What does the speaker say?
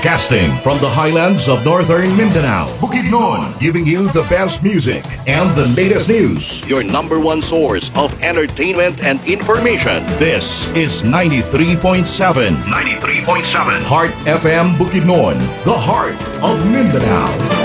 Broadcasting from the highlands of northern Mindanao, Bukidnon, giving you the best music and the latest news. Your number one source of entertainment and information. This is 93.7. 93.7. Heart FM Bukidnon, the heart of Mindanao.